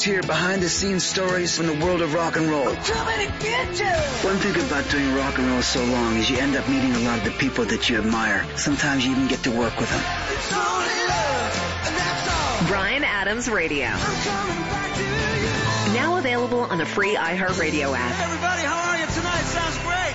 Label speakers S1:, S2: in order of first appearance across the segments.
S1: Here, behind-the-scenes stories from the world of rock and roll.
S2: Too many bitches!
S1: One thing about doing rock and roll so long is you end up meeting a lot of the people that you admire. Sometimes you even get to work with them.
S2: It's only love, and that's all.
S3: Bryan Adams Radio.
S2: I'm coming back to you.
S3: Now available on the free iHeartRadio app.
S2: Hey, everybody, how are you tonight? Sounds great.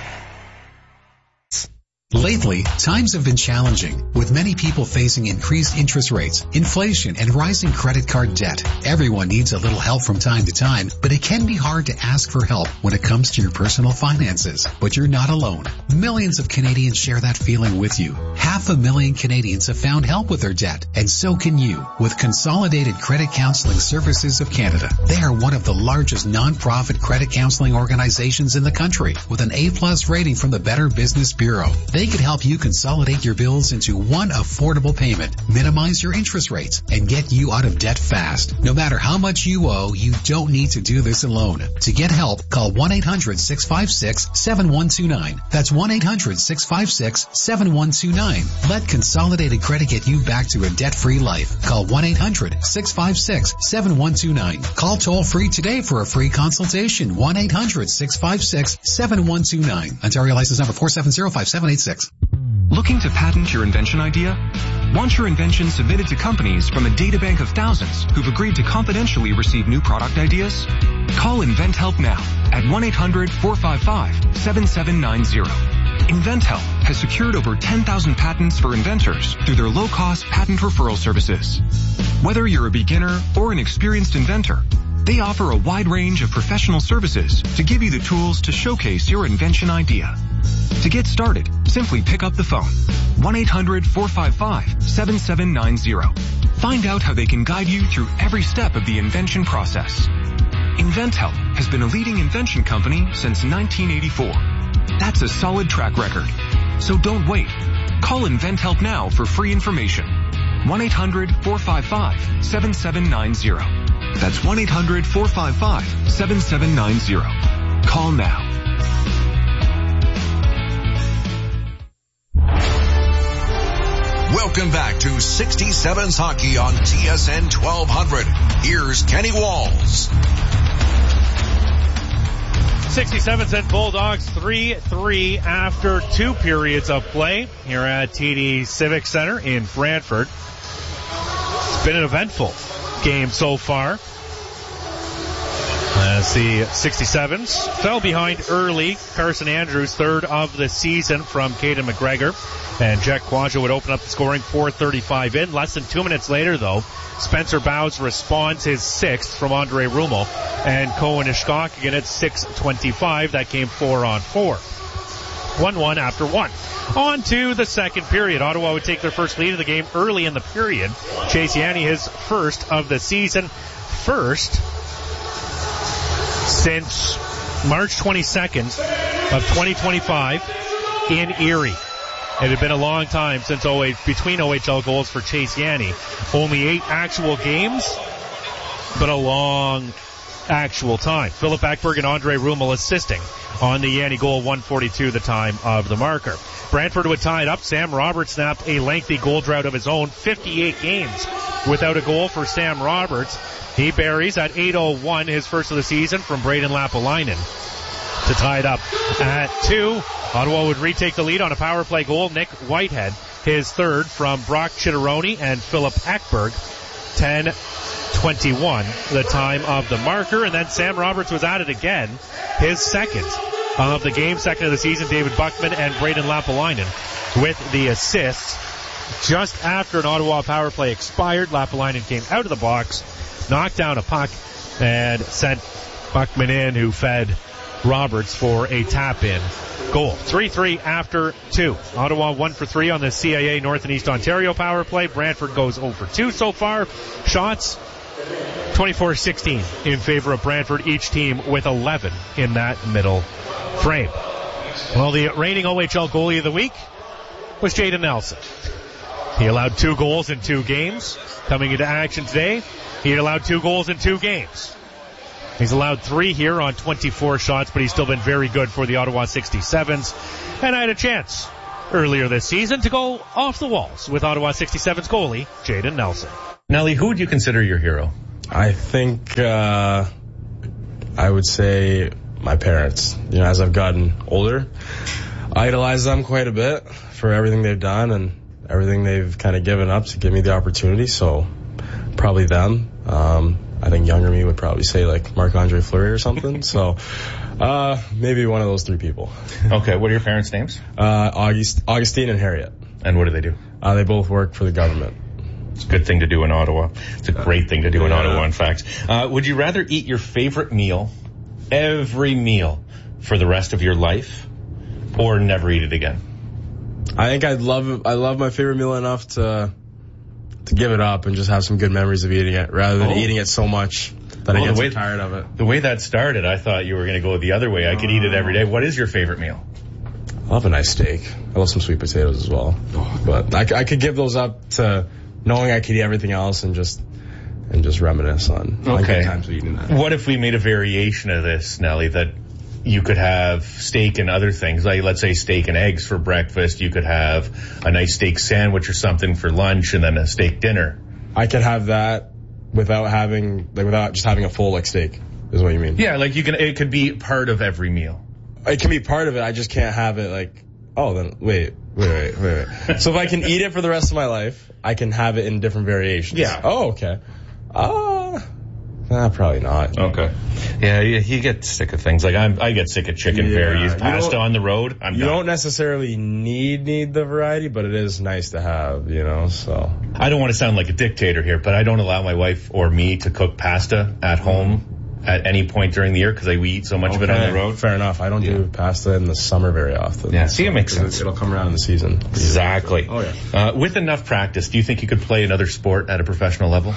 S4: Lately, times have been challenging, with many people facing increased interest rates, inflation, and rising credit card debt. Everyone needs a little help from time to time, but it can be hard to ask for help when it comes to your personal finances. But you're not alone. Millions of Canadians share that feeling with you. 500,000 Canadians have found help with their debt, and so can you, with Consolidated Credit Counseling Services of Canada. They are one of the largest non-profit credit counseling organizations in the country, with an A+ rating from the Better Business Bureau. They can help you consolidate your bills into one affordable payment, minimize your interest rates, and get you out of debt fast. No matter how much you owe, you don't need to do this alone. To get help, call 1-800-656-7129. That's 1-800-656-7129. Let Consolidated Credit get you back to a debt-free life. Call 1-800-656-7129. Call toll-free today for a free consultation. 1-800-656-7129. Ontario license number 4705786.
S5: Looking to patent your invention idea? Want your invention submitted to companies from a databank of thousands who've agreed to confidentially receive new product ideas? Call InventHelp now at 1-800-455-7790. InventHelp has secured over 10,000 patents for inventors through their low-cost patent referral services. Whether you're a beginner or an experienced inventor, they offer a wide range of professional services to give you the tools to showcase your invention idea. To get started, simply pick up the phone. 1-800-455-7790. Find out how they can guide you through every step of the invention process. InventHelp has been a leading invention company since 1984. That's a solid track record. So don't wait. Call InventHelp now for free information. 1-800-455-7790. That's 1-800-455-7790. Call now.
S6: Welcome back to 67's Hockey on TSN 1200. Here's Kenny Walls.
S7: 67 and Bulldogs 3-3 after 2 periods of play here at TD Civic Center in Brantford. It's been an eventful game so far, as the 67s fell behind early. Carson Andrews, third of the season from Caden McGregor. And Jack Quadro would open up the scoring, 4:35 in. Less than 2 minutes later, though, Spencer Bowes responds, his 6th from Andre Rummel. And Cohen Ishkok again at 6:25. That came 4-on-4. 1-1 after 1. On to the second period. Ottawa would take their first lead of the game early in the period. Chase Yanni, his first of the season. First since March 22nd of 2025 in Erie. It had been a long time since between OHL goals for Chase Yanni. Only 8 actual games, but a long actual time. Philip Ekberg and Andre Rummel assisting on the Yanni goal, 1:42 the time of the marker. Brantford would tie it up. Sam Roberts snapped a lengthy goal drought of his own. 58 games without a goal for Sam Roberts. He buries at 8:01 his first of the season from Braden Lapalainen to tie it up at 2. Ottawa would retake the lead on a power play goal. Nick Whitehead, his third from Brock Chitteroni and Philip Ekberg. 10:21 the time of the marker. And then Sam Roberts was at it again. His second of the game, second of the season. David Buckman and Braden Lapalainen with the assists. Just after an Ottawa power play expired, Lapalainen came out of the box, knocked down a puck, and sent Buckman in, who fed Roberts for a tap-in goal. 3-3 after 2. Ottawa 1 for 3 on the CIA North and East Ontario power play. Brantford goes 0 for 2 so far. Shots 24-16 in favor of Brantford, each team with 11 in that middle frame. Well, the reigning OHL goalie of the week was Jayden Nelson. He allowed 2 goals in 2 games. Coming into action today, he had allowed 2 goals in 2 games. He's allowed 3 here on 24 shots, but he's still been very good for the Ottawa 67s. And I had a chance earlier this season to go off the walls with Ottawa 67s goalie Jayden Nelson.
S8: Nelly, who would you consider your hero? I think I would say my parents. You know, as I've gotten older, I idolize them quite a bit for everything they've done and everything they've kind of given up to give me the opportunity. So probably them. I think younger me would probably say like Marc-Andre Fleury or something. So maybe one of those three people.
S9: Okay, what are your parents' names?
S8: Augustine and Harriet.
S9: And what do they do?
S8: They both work for the government.
S9: It's a good thing to do in Ottawa. It's a great thing to do in Ottawa, in fact. Would you rather eat your favorite meal, every meal, for the rest of your life, or never eat it again?
S8: I think I love my favorite meal enough to give it up and just have some good memories of eating it, rather than eating it so much that I get so tired of it.
S9: The way that started, I thought you were going to go the other way. I could eat it every day. What is your favorite meal?
S8: I love a nice steak. I love some sweet potatoes as well. But I could give those up to knowing I could eat everything else and just reminisce on good times of eating that.
S9: What if we made a variation of this, Nelly, that you could have steak and other things, like let's say steak and eggs for breakfast. You could have a nice steak sandwich or something for lunch, and then a steak dinner.
S8: I could have that without just having a full steak, is what you mean?
S9: Yeah, it could be part of every meal.
S8: It can be part of it. I just can't have it wait. So if I can eat it for the rest of my life, I can have it in different variations.
S9: Yeah.
S8: Oh, okay. Probably not.
S9: Okay. Yeah, you get sick of things. I get sick of chicken very easy. Pasta on the road, I'm done.
S8: You don't necessarily need the variety, but it is nice to have, so.
S9: I don't want to sound like a dictator here, but I don't allow my wife or me to cook pasta at home at any point during the year because we eat so much of it on the road.
S8: Fair enough. I don't do pasta in the summer very often.
S9: Yeah, see, it makes sense.
S8: It'll come around in the season.
S9: Exactly.
S8: Oh, yeah.
S9: With enough practice, do you think you could play another sport at a professional level?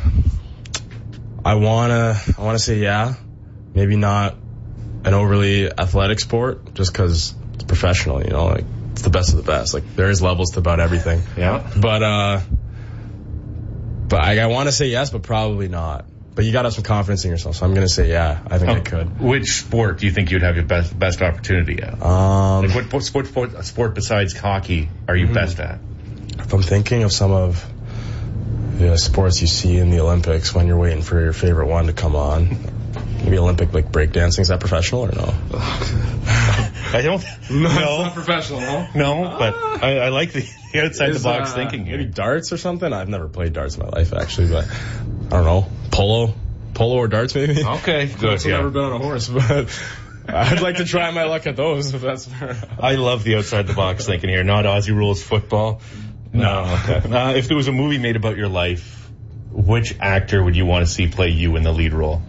S8: I wanna say yeah. Maybe not an overly athletic sport, just because it's professional, it's the best of the best. There is levels to about everything.
S9: Yeah.
S8: But I want to say yes, but probably not. But you got to have some confidence in yourself, so I'm going to say yeah. I think I could.
S9: Which sport do you think you'd have your best opportunity at? What sport besides hockey are you best at?
S8: If I'm thinking of some of the sports you see in the Olympics when you're waiting for your favorite one to come on, maybe Olympic breakdancing. Is that professional or no?
S9: I don't.
S8: No, it's not professional.
S9: No, but I like the outside the box thinking here.
S8: Maybe darts or something. I've never played darts in my life actually, but I don't know. Polo or darts maybe.
S9: Okay, good.
S8: I've never been on a horse, but I'd like to try my luck at those if that's fair.
S9: I love the outside the box thinking here. Not Aussie rules football. No. Okay. If there was a movie made about your life, which actor would you want to see play you in the lead role?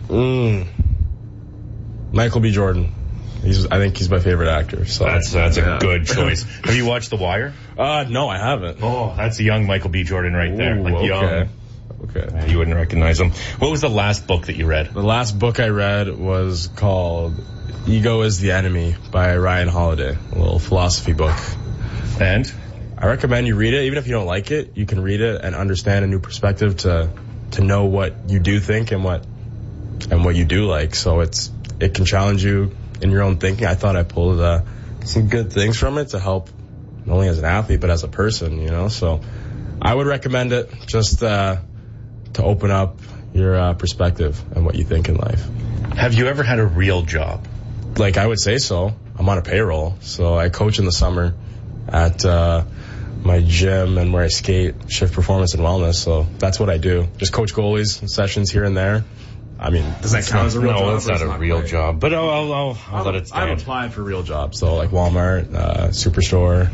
S8: Michael B. Jordan. I think he's my favorite actor. So
S9: that's a good choice. Have you watched The Wire?
S8: No, I haven't.
S9: Oh, that's a young Michael B. Jordan right there.
S8: Okay.
S9: Young. Okay. You wouldn't recognize him. What was the last book that you read?
S8: The last book I read was called Ego is the Enemy by Ryan Holiday, a little philosophy book.
S9: And?
S8: I recommend you read it. Even if you don't like it, you can read it and understand a new perspective to know what you do think and what you do like. So it can challenge you in your own thinking. I thought I pulled some good things from it to help not only as an athlete but as a person, So I would recommend it just to open up your perspective and what you think in life.
S9: Have you ever had a real job?
S8: I would say so. I'm on a payroll, so I coach in the summer at my gym and where I skate, Shift Performance and Wellness. So that's what I do. Just coach goalies, sessions here and there. I mean, does that count as a real job?
S9: No, it's not a real job. But I'll let it stand.
S8: I've applied for real jobs, so Walmart, Superstore,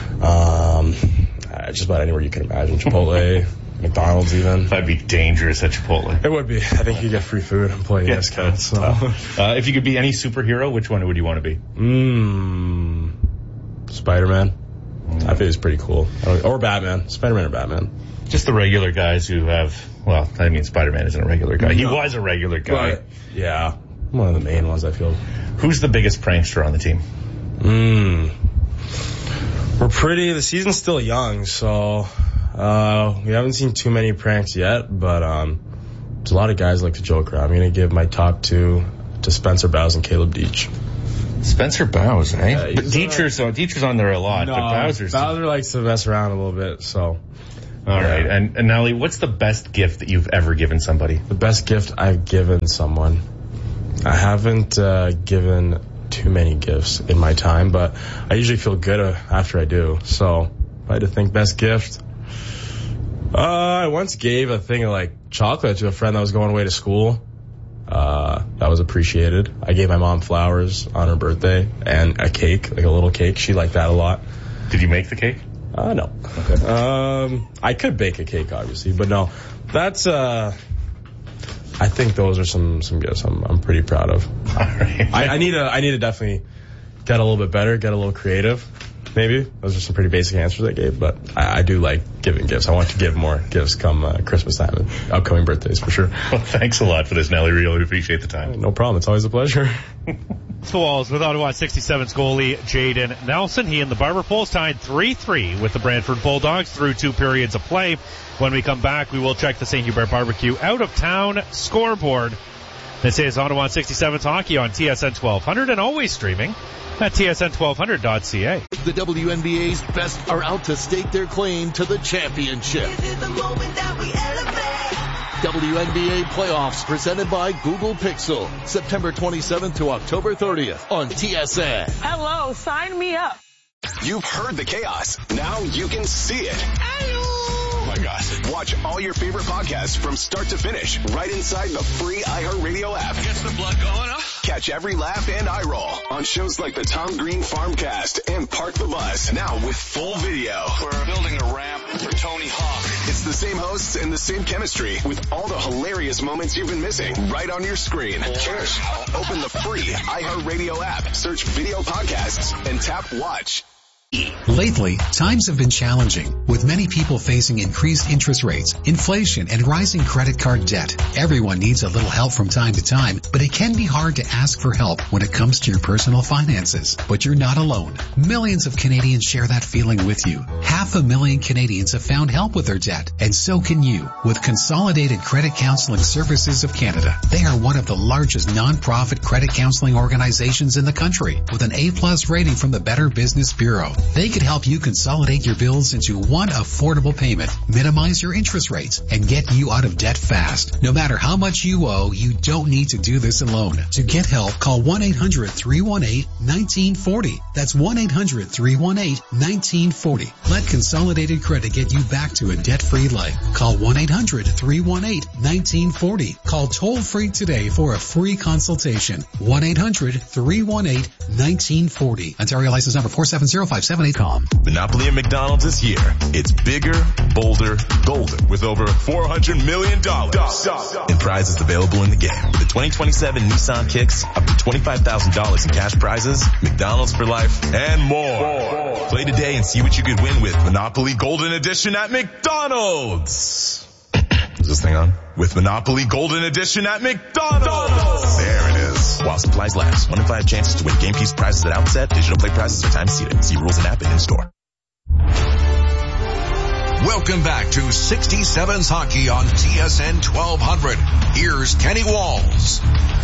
S8: just about anywhere you can imagine. Chipotle, McDonald's even.
S9: That'd be dangerous at Chipotle.
S8: It would be. I think you get free food and employee discounts. So.
S9: If you could be any superhero, which one would you want to be?
S8: Spider-Man. I think it's pretty cool. Or Batman. Spider-Man or Batman.
S9: Just the regular guys who have, Spider-Man isn't a regular guy. He was a regular guy.
S8: But, yeah. One of the main ones, I feel.
S9: Who's the biggest prankster on the team?
S8: The season's still young, so we haven't seen too many pranks yet, but there's a lot of guys like to joke around. I'm going to give my top two to Spencer Bowes and Caleb Deitch.
S9: Spencer Bowes, eh? Yeah, but Deitcher's on there a lot.
S8: No,
S9: but Bowser
S8: likes to mess around a little bit, so
S9: All right. And Nelly, what's the best gift that you've ever given somebody?
S8: The best gift I've given someone. I haven't given too many gifts in my time, but I usually feel good after I do. So if I had to think best gift, I once gave a thing of like chocolate to a friend that was going away to school. That was appreciated. I gave my mom flowers on her birthday and a cake, like a little cake. She liked that a lot.
S9: Did you make the cake?
S8: No. Okay. I could bake a cake, obviously, but no. That's, I think those are some gifts I'm pretty proud of.
S9: All right.
S8: I need to definitely get a little bit better, get a little creative. Maybe. Those are some pretty basic answers I gave, but I do like giving gifts. I want to give more gifts come Christmas time and upcoming birthdays for sure.
S9: Well, thanks a lot for this, Nelly. Really appreciate the time.
S8: No problem. It's always a pleasure.
S7: The Walls with Ottawa 67's goalie Jaden Nelson. He and the Barber Poles tied 3-3 with the Brantford Bulldogs through 2 periods of play. When we come back, we will check the St. Hubert Barbecue out-of-town scoreboard. This is Ottawa 67's hockey on TSN 1200 and always streaming at tsn1200.ca.
S10: The WNBA's best are out to stake their claim to the championship.
S2: This is the moment that we elevate.
S10: WNBA playoffs presented by Google Pixel. September 27th to October 30th on TSN.
S11: Hello, sign me up.
S12: You've heard the chaos. Now you can see it. Oh my gosh. Watch all your favorite podcasts from start to finish right inside the free iHeartRadio app.
S2: Gets the blood going, huh?
S12: Catch every laugh and eye roll on shows like the Tom Green Farmcast and Park the Bus. Now with full video.
S2: We're building a ramp for Tony Hawk.
S12: It's the same hosts and the same chemistry with all the hilarious moments you've been missing right on your screen. Open the free iHeartRadio app, search video podcasts, and tap watch.
S4: Lately, times have been challenging, with many people facing increased interest rates, inflation, and rising credit card debt. Everyone needs a little help from time to time, but it can be hard to ask for help when it comes to your personal finances. But you're not alone. Millions of Canadians share that feeling with you. 500,000 Canadians have found help with their debt, and so can you with Consolidated Credit Counseling Services of Canada. They are one of the largest non-profit credit counseling organizations in the country, with an A+ rating from the Better Business Bureau. They could help you consolidate your bills into one affordable payment, minimize your interest rates, and get you out of debt fast. No matter how much you owe, you don't need to do this alone. To get help, call 1-800-318-1940. That's 1-800-318-1940. Let Consolidated Credit get you back to a debt-free life. Call 1-800-318-1940. Call toll-free today for a free consultation. 1-800-318-1940. Ontario license number 47057.
S13: Monopoly at McDonald's is here. It's bigger, bolder, golden with over $400 million in prizes available in the game. With the 2027 Nissan Kicks, up to $25,000 in cash prizes, McDonald's for life, and more. Play today and see what you could win with Monopoly Golden Edition at McDonald's. Is this thing on? With Monopoly Golden Edition at McDonald's. There it is. While supplies last. 1 in 5 chances to win game piece prizes at outset. Digital play prizes are time seated. See rules and app and in store.
S6: Welcome back to 67's Hockey on TSN 1200. Here's Kenny Walls.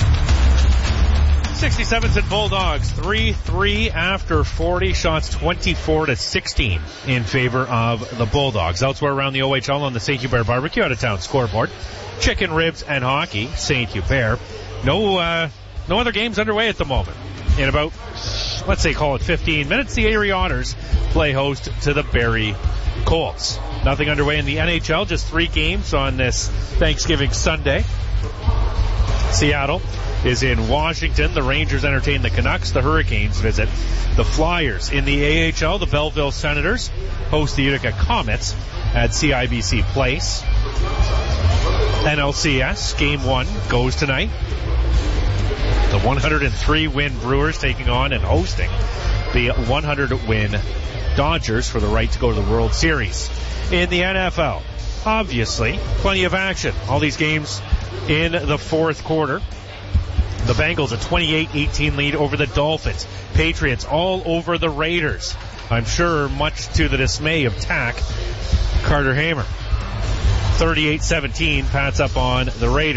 S7: 67's and Bulldogs 3-3 after 40 shots, 24-16 in favor of the Bulldogs. Elsewhere around the OHL on the St. Hubert Barbecue out of town scoreboard, chicken, ribs, and hockey. St. Hubert. No other games underway at the moment. In about, let's say, call it 15 minutes, the Erie Otters play host to the Barrie Colts. Nothing underway in the NHL, just 3 games on this Thanksgiving Sunday. Seattle is in Washington. The Rangers entertain the Canucks. The Hurricanes visit the Flyers. In the AHL, the Belleville Senators host the Utica Comets at CIBC Place. NLCS, Game 1 goes tonight. The 103-win Brewers taking on and hosting the 100-win Dodgers for the right to go to the World Series. In the NFL, obviously, plenty of action. All these games in the fourth quarter. The Bengals a 28-18 lead over the Dolphins. Patriots all over the Raiders. I'm sure much to the dismay of Tack Carter Hamer. 38-17, Pats up on the Raiders.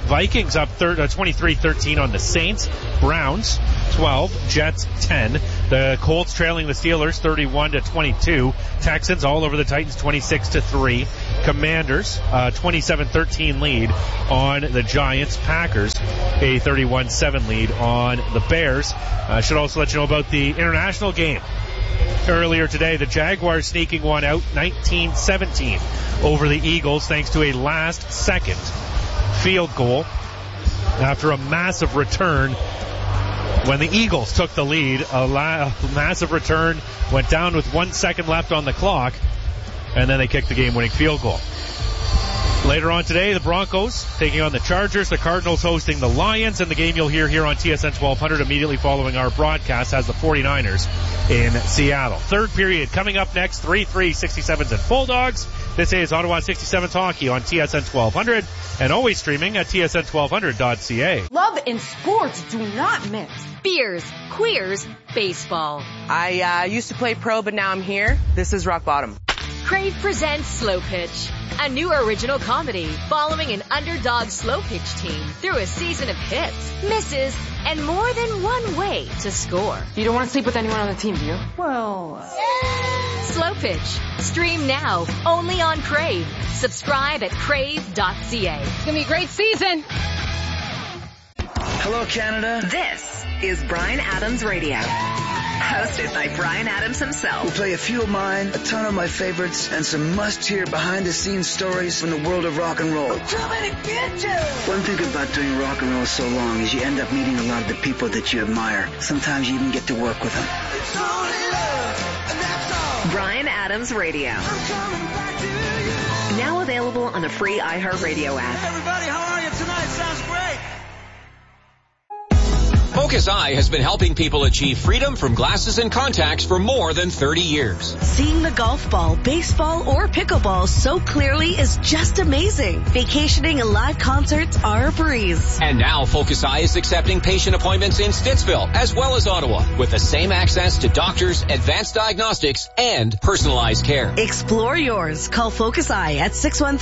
S7: Vikings up 23-13 on the Saints. Browns 12, Jets 10. The Colts trailing the Steelers 31-22. Texans all over the Titans 26-3. Commanders 27-13 lead on the Giants. Packers a 31-7 lead on the Bears. Should also let you know about the international game. Earlier today, the Jaguars sneaking one out 19-17 over the Eagles thanks to a last-second field goal after a massive return when the Eagles took the lead. A massive return, went down with 1 second left on the clock, and then they kicked the game-winning field goal. Later on today, the Broncos taking on the Chargers, the Cardinals hosting the Lions, and the game you'll hear here on TSN 1200 immediately following our broadcast has the 49ers in Seattle. Third period coming up next, 3-3 67s and Bulldogs. This is Ottawa 67s hockey on TSN 1200 and always streaming at tsn1200.ca.
S11: Love and sports do not mix.
S3: Beers, queers, baseball.
S14: I used to play pro, but now I'm here. This is rock bottom.
S3: Crave presents Slow Pitch, a new original comedy following an underdog slow pitch team through a season of hits, misses, and more than one way to score.
S11: You don't want to sleep with anyone on the team, do you? Well...
S3: Slow Pitch. Stream now, only on Crave. Subscribe at crave.ca.
S11: It's going to be a great season.
S1: Hello, Canada.
S3: This is Bryan Adams Radio. Hosted by Bryan Adams himself.
S1: We'll play a few of mine, a ton of my favorites, and some must-hear behind-the-scenes stories from the world of rock and roll. One thing about doing rock and roll so long is you end up meeting a lot of the people that you admire. Sometimes you even get to work with them.
S3: Bryan Adams Radio. Now available on the free iHeartRadio app.
S2: Everybody, how are you tonight? Sounds great.
S15: Focus Eye has been helping people achieve freedom from glasses and contacts for more than 30 years.
S16: Seeing the golf ball, baseball, or pickleball so clearly is just amazing. Vacationing and live concerts are a breeze.
S15: And now Focus Eye is accepting patient appointments in Stittsville as well as Ottawa with the same access to doctors, advanced diagnostics, and personalized care.
S16: Explore yours. Call Focus Eye at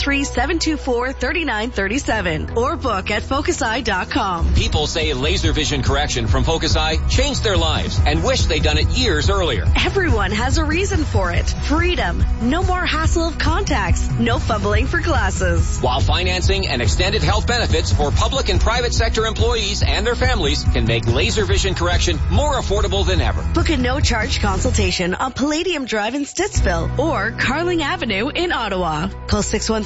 S16: 613-724-3937 or book at focuseye.com.
S15: People say laser vision correction from Focus Eye changed their lives and wish they'd done it years earlier.
S16: Everyone has a reason for it. Freedom. No more hassle of contacts. No fumbling for glasses.
S15: While financing and extended health benefits for public and private sector employees and their families can make laser vision correction more affordable than ever.
S16: Book a no-charge consultation on Palladium Drive in Stittsville or Carling Avenue in Ottawa. Call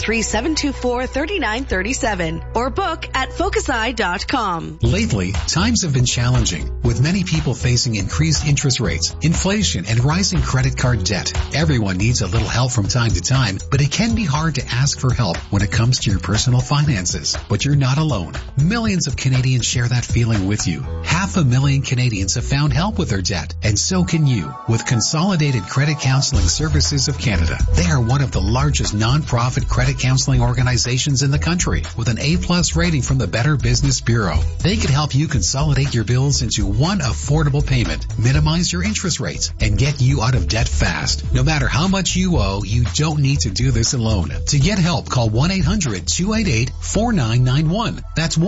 S16: 613-724-3937 or book at focuseye.com.
S4: Lately, times have been challenging, with many people facing increased interest rates, inflation, and rising credit card debt. Everyone needs a little help from time to time, but it can be hard to ask for help when it comes to your personal finances. But you're not alone. Millions of Canadians share that feeling with you. 500,000 Canadians have found help with their debt, and so can you with Consolidated Credit Counseling Services of Canada. They are one of the largest non-profit credit counseling organizations in the country with an A+ rating from the Better Business Bureau. They can help you consolidate your bills into one affordable payment, minimize your interest rates, and get you out of debt fast. No matter how much you owe, you don't need to do this alone. To get help, call 1-800-288-4991. That's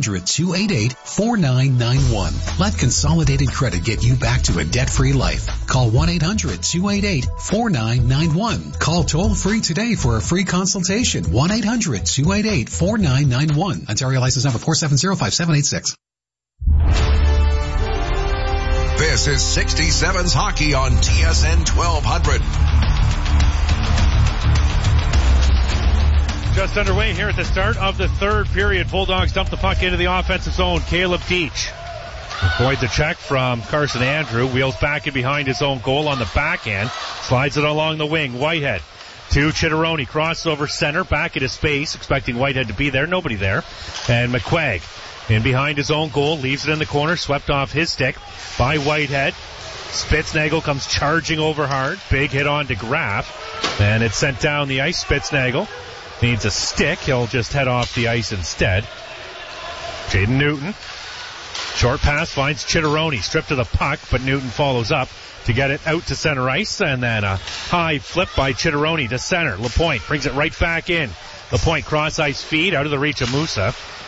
S4: 1-800-288-4991. Let Consolidated Credit get you back to a debt-free life. Call 1-800-288-4991. Call toll-free today for a free consultation. 1-800-288-4991. Ontario license number 4705786.
S6: This is 67's Hockey on TSN 1200.
S7: Just underway here at the start of the third period. Bulldogs dump the puck into the offensive zone. Caleb Deitch avoids a check from Carson Andrew. Wheels back in behind his own goal on the backhand. Slides it along the wing. Whitehead to Chitteroni. Crosses over center. Back into space. Expecting Whitehead to be there. Nobody there. And McQuaig in behind his own goal. Leaves it in the corner. Swept off his stick by Whitehead. Spitznagel comes charging over hard. Big hit on DeGraff. And it's sent down the ice. Spitznagel needs a stick. He'll just head off the ice instead. Jaden Newton. Short pass finds Chitteroni. Stripped to the puck, but Newton follows up to get it out to center ice. And then a high flip by Chitteroni to center. Lapointe brings it right back in. Lapointe cross ice feed out of the reach of Musa.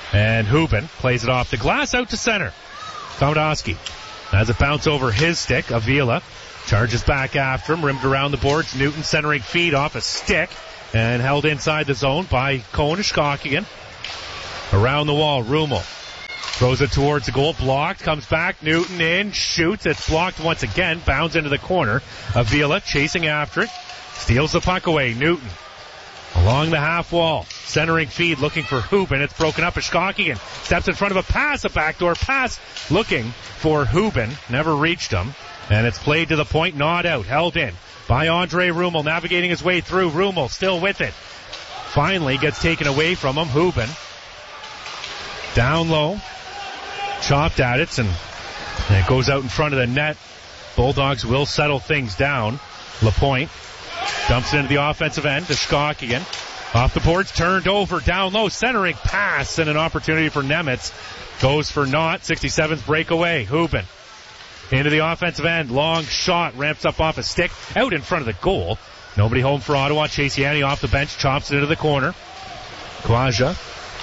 S7: And Hubin plays it off the glass out to center. Komodowski has it bounce over his stick. Avila charges back after him, rimmed around the boards. Newton centering feed off a stick and held inside the zone by Kohn-Skakien. Around the wall, Rummel throws it towards the goal, blocked, comes back, Newton in, shoots, it's blocked once again, bounds into the corner. Avila chasing after it, steals the puck away, Newton along the half wall, centering feed, looking for Hubin, it's broken up, Skakien steps in front of a pass, a backdoor pass, looking for Hubin, never reached him, and it's played to the point, not out, held in by Andre Rummel, navigating his way through, Rummel still with it, finally gets taken away from him, Hubin down low, chopped at it, and it goes out in front of the net. Bulldogs will settle things down. Lapointe dumps it into the offensive end to Skakien. Off the boards, turned over, down low, centering pass, and an opportunity for Nemitz. Goes for naught, 67th breakaway. Hubin into the offensive end, long shot, ramps up off a stick, out in front of the goal. Nobody home for Ottawa. Chase Yanni off the bench, chops it into the corner. Quaja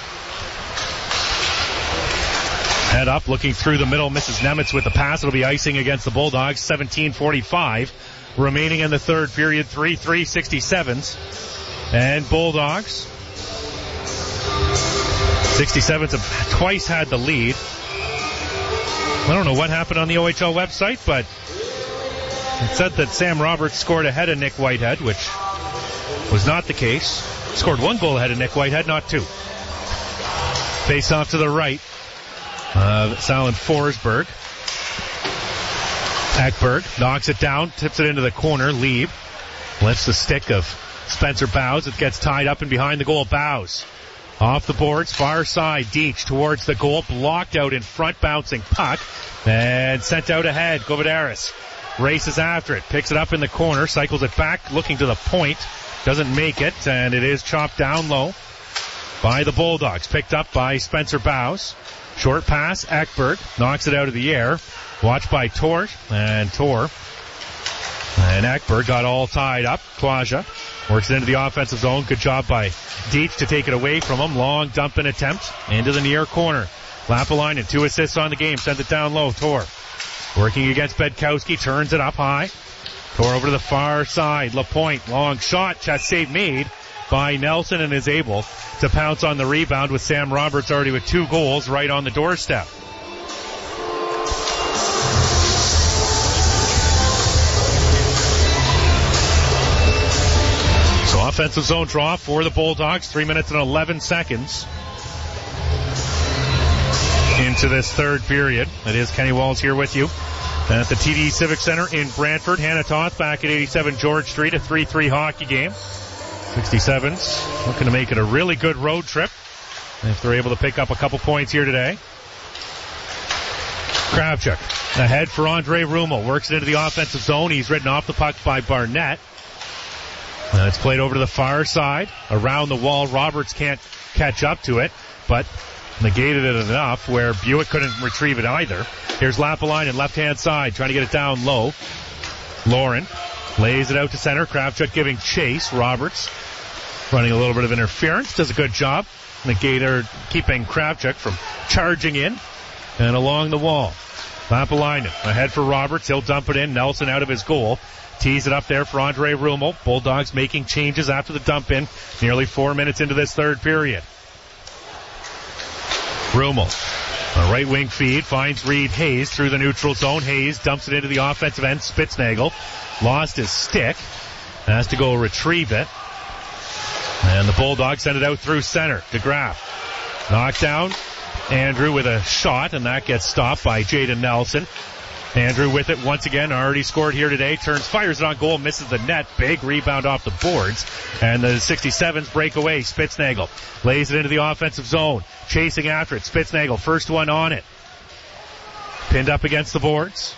S7: head up, looking through the middle, misses Nemitz with the pass. It'll be icing against the Bulldogs. 17:45 remaining in the third period. 3-3 67s. And Bulldogs. 67s have twice had the lead. I don't know what happened on the OHL website, but it said that Sam Roberts scored ahead of Nick Whitehead, which was not the case. Scored one goal ahead of Nick Whitehead, not two. Face off to the right. Salen Forsberg. Ekberg knocks it down, tips it into the corner. Lieb lifts the stick of Spencer Bowes. It gets tied up and behind the goal. Bowes off the boards, far side. Deitch towards the goal, blocked out in front, bouncing puck, and sent out ahead. Govidaris races after it, picks it up in the corner, cycles it back, looking to the point, doesn't make it, and it is chopped down low by the Bulldogs. Picked up by Spencer Bowes. Short pass, Ekberg knocks it out of the air. Watched by Tor, and Ekberg got all tied up. Quaja works it into the offensive zone. Good job by Deitch to take it away from him. Long dumping attempt into the near corner. Lapalainen, 2 assists on the game, sends it down low. Tor working against Bedkowski, turns it up high. Tor over to the far side. Lapointe, long shot, chest save made by Nelson, and is able to pounce on the rebound with Sam Roberts already with 2 goals right on the doorstep. So offensive zone draw for the Bulldogs. 3 minutes and 11 seconds into this third period. It is Kenny Walls here with you at the TD Civic Center in Brantford. Hannah Toth back at 87 George Street, a 3-3 hockey game. 67s looking to make it a really good road trip if they're able to pick up a couple points here today. Kravchuk ahead for Andre Rummel. Works it into the offensive zone. He's ridden off the puck by Barnett. It's played over to the far side. Around the wall, Roberts can't catch up to it, but negated it enough where Buick couldn't retrieve it either. Here's Lapalainen, left-hand side, trying to get it down low. Lauren lays it out to center. Kravchuk giving chase. Roberts running a little bit of interference. Does a good job. Negator keeping Kravchuk from charging in. And along the wall, Lapalainen ahead for Roberts. He'll dump it in. Nelson out of his goal. Tees it up there for Andre Rummel. Bulldogs making changes after the dump in. Nearly 4 minutes into this third period. Rummel, a right wing feed, finds Reed Hayes through the neutral zone. Hayes dumps it into the offensive end. Spitznagel lost his stick. Has to go retrieve it. And the Bulldogs send it out through center. DeGraff knocked down. Andrew with a shot, and that gets stopped by Jaden Nelson. Andrew with it once again, already scored here today. Fires it on goal, misses the net. Big rebound off the boards. And the 67s break away. Spitznagel lays it into the offensive zone. Chasing after it. Spitznagel, first one on it. Pinned up against the boards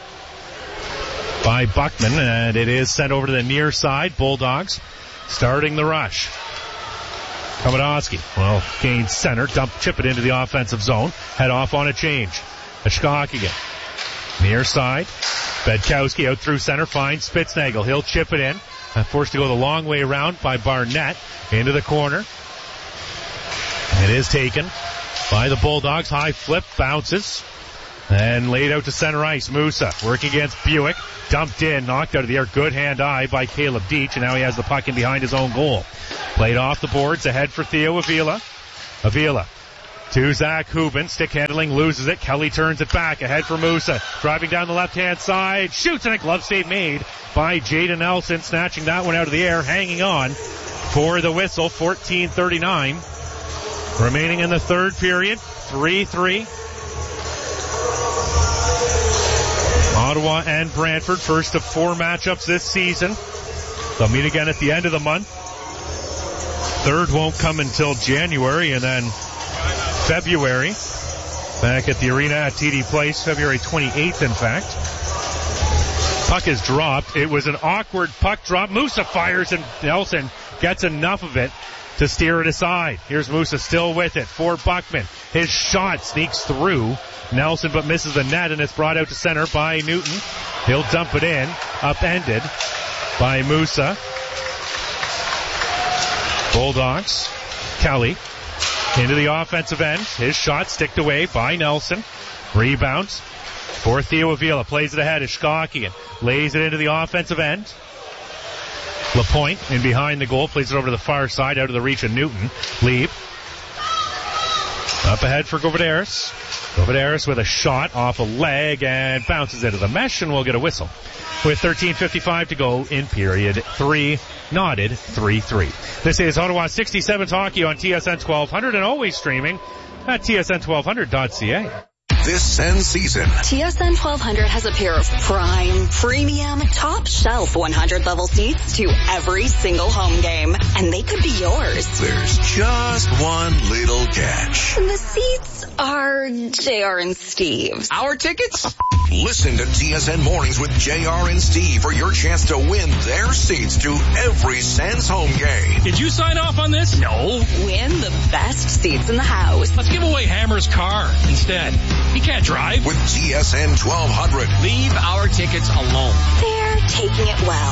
S7: by Buckman, and it is sent over to the near side. Bulldogs starting the rush. Komodowski, gains center, chip it into the offensive zone, head off on a change. Skakien, near side. Bedkowski out through center, finds Spitznagel. He'll chip it in. Forced to go the long way around by Barnett into the corner. It is taken by the Bulldogs. High flip, bounces, and laid out to center ice. Musa working against Buick. Dumped in, knocked out of the air. Good hand-eye by Caleb Deitch, and now he has the puck in behind his own goal. Played off the boards, ahead for Theo Avila. Avila to Zach Hubin. Stick handling, loses it. Kelly turns it back, ahead for Musa. Driving down the left-hand side, shoots, and a glove save made by Jaden Nelson, snatching that one out of the air, hanging on for the whistle. 14:39 remaining in the third period. 3-3. Ottawa and Brantford, first of 4 matchups this season. They'll meet again at the end of the month. Third won't come until January, and then February back at the arena at TD Place, February 28th, in fact. Puck is dropped. It was an awkward puck drop. Musa fires, and Nelson gets enough of it to steer it aside. Here's Musa still with it for Buckman. His shot sneaks through Nelson but misses the net, and it's brought out to center by Newton. He'll dump it in, upended by Musa. Bulldogs, Kelly into the offensive end. His shot sticked away by Nelson. Rebounds for Theo Avila. Plays it ahead. Ishkakian lays it into the offensive end. LaPointe in behind the goal. Plays it over to the far side out of the reach of Newton. Lieb up ahead for Govaderis. Govaderis with a shot off a leg and bounces into the mesh, and we'll get a whistle. With 13:55 to go in period 3, knotted 3-3. This is Ottawa 67's Hockey on TSN 1200 and always streaming at tsn1200.ca.
S6: This end season,
S17: TSN 1200 has a pair of prime, premium, top shelf 100 level seats to every single home game, and they could be yours.
S6: There's just one little catch.
S17: The seats are JR and Steve.
S6: Our tickets? Listen to TSN Mornings with JR and Steve for your chance to win their seats to every Sens home game.
S18: Did you sign off on this? No.
S17: Win the best seats in the house.
S18: Let's give away Hammer's car instead. He can't drive.
S6: With TSN 1200.
S18: Leave our tickets alone.
S17: They're taking it well.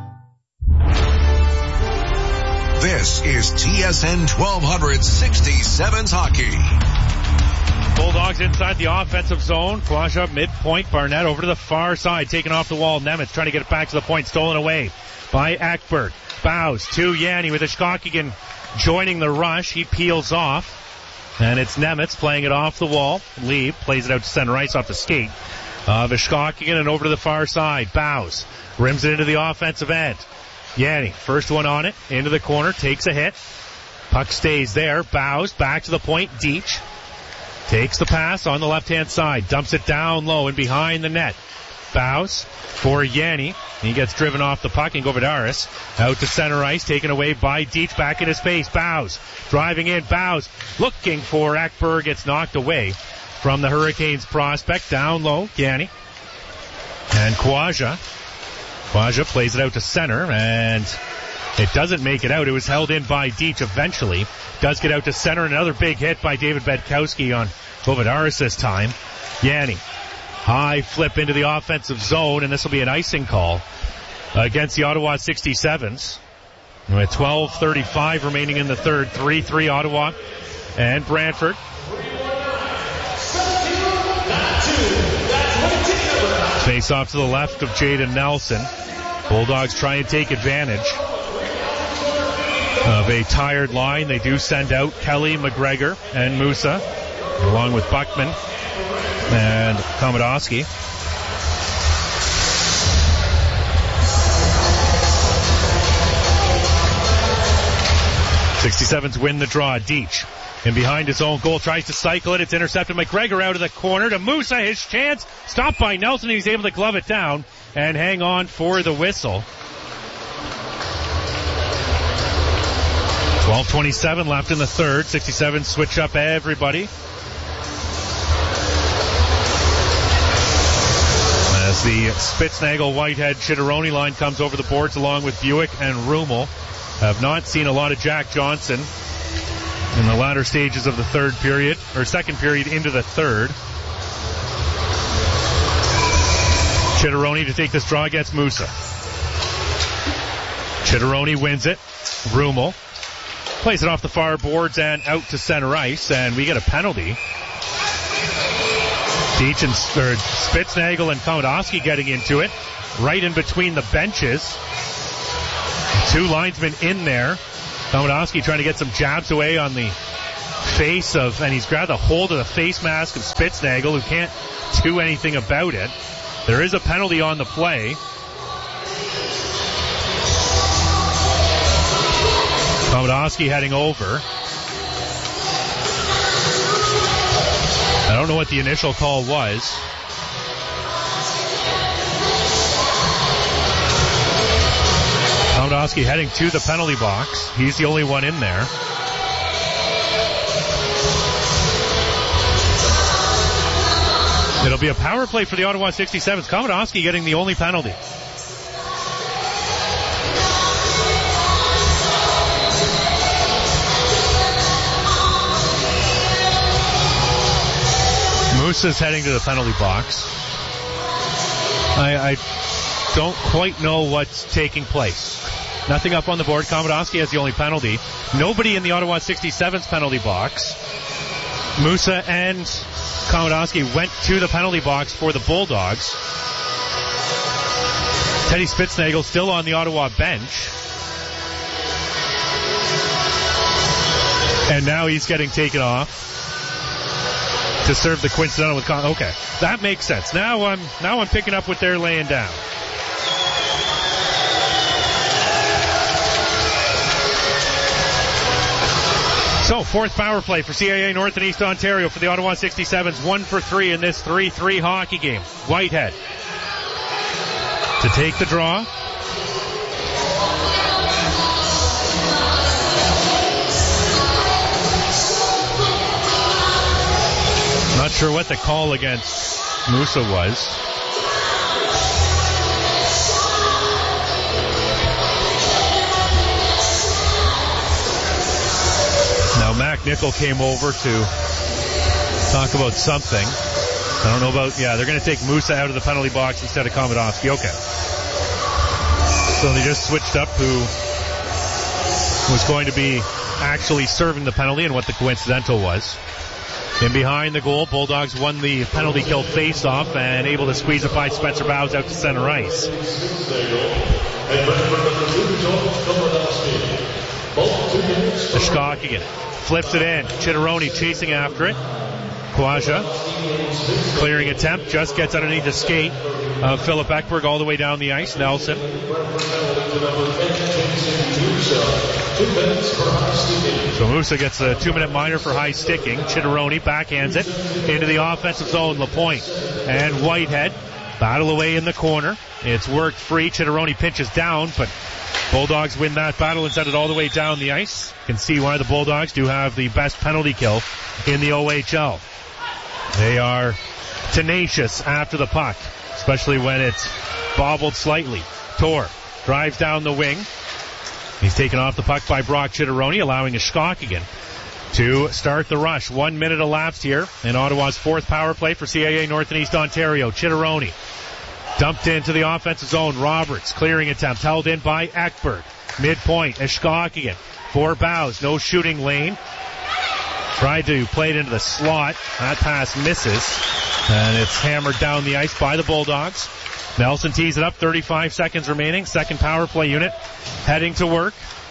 S6: This is TSN 1200 67's Hockey.
S7: Bulldogs inside the offensive zone. Quash up midpoint. Barnett over to the far side. Taken off the wall. Nemitz trying to get it back to the point. Stolen away by Ekberg. Bows to Yanni with Ishkakian joining the rush. He peels off. And it's Nemitz playing it off the wall. Lieb plays it out to center ice off the skate of Ishkakian and over to the far side. Bows rims it into the offensive end. Yanni, first one on it, into the corner, takes a hit. Puck stays there. Bows back to the point. Deitch takes the pass on the left-hand side. Dumps it down low and behind the net. Bows for Yanni. He gets driven off the puck, and Govaderis out to center ice, taken away by Deitch, back in his face. Bows driving in. Bows looking for Ekberg. Gets knocked away from the Hurricanes prospect. Down low, Yanni. And Quaja plays it out to center, and it doesn't make it out. It was held in by Deitch eventually. Does get out to center. Another big hit by David Bedkowski on Govaderis this time. Yanni. High flip into the offensive zone, and this will be an icing call against the Ottawa 67s. With 12:35 remaining in the third, 3-3 Ottawa and Brantford. Face off to the left of Jaden Nelson. Bulldogs try and take advantage of a tired line. They do send out Kelly, McGregor, and Musa, along with Buckman and Komodowski. '67s win the draw. Deitch in behind his own goal, tries to cycle it. It's intercepted. McGregor out of the corner to Musa. His chance stopped by Nelson. He's able to glove it down and hang on for the whistle. 12:27 left in the third. 67 switch up everybody. As the Spitznagel, Whitehead, Chitteroni line comes over the boards along with Buick and Rummel. Have not seen a lot of Jack Johnson in the latter stages of the third period, or second period into the third. Chitteroni to take this draw against Musa. Chitteroni wins it. Rummel Plays it off the far boards and out to center ice, and we get a penalty. Spitznagel and Komodowski getting into it, right in between the benches. 2 linesmen in there. Komodowski trying to get some jabs away on the face of, and he's grabbed a hold of the face mask of Spitznagel, who can't do anything about it. There is a penalty on the play. Komodowski heading over. I don't know what the initial call was. Komodowski heading to the penalty box. He's the only one in there. It'll be a power play for the Ottawa 67s. Komodowski getting the only penalty. Moosa's heading to the penalty box. I don't quite know what's taking place. Nothing up on the board. Komodowski has the only penalty. Nobody in the Ottawa 67's penalty box. Musa and Komodowski went to the penalty box for the Bulldogs. Teddy Spitznagel still on the Ottawa bench. And now he's getting taken off to serve the coincidental with okay, that makes sense. Now I'm picking up what they're laying down. So, 4th power play for CAA North and East Ontario for the Ottawa 67s. 1 for 3 in this 3-3 hockey game. Whitehead to take the draw. Not sure what the call against Musa was. Now Mac Nickel came over to talk about something. I don't know about, they're going to take Musa out of the penalty box instead of Komodowski. Okay. So they just switched up who was going to be actually serving the penalty and what the coincidental was. In behind the goal, Bulldogs won the penalty kill face-off and able to squeeze it by Spencer Bowes out to center ice. Ashkokigan flips it in. Chitteroni chasing after it. Kwaja, clearing attempt, just gets underneath the skate of Philip Ekberg all the way down the ice. Nelson. So Musa gets a 2-minute minor for high sticking. Chitteroni backhands it into the offensive zone. LaPointe and Whitehead battle away in the corner. It's worked free. Chitteroni pinches down, but Bulldogs win that battle and send it all the way down the ice. You can see why the Bulldogs do have the best penalty kill in the OHL. They are tenacious after the puck, especially when it's bobbled slightly. Tor drives down the wing. He's taken off the puck by Brock Chitteroni, allowing Ashkokigan to start the rush. 1 minute elapsed here in Ottawa's 4th power play for CAA North and East Ontario. Chitteroni dumped into the offensive zone. Roberts clearing attempt held in by Ekberg. Midpoint, Ashkokigan for Bowes. No shooting lane. Tried to play it into the slot. That pass misses. And it's hammered down the ice by the Bulldogs. Nelson tees it up. 35 seconds remaining. 2nd power play unit heading to work.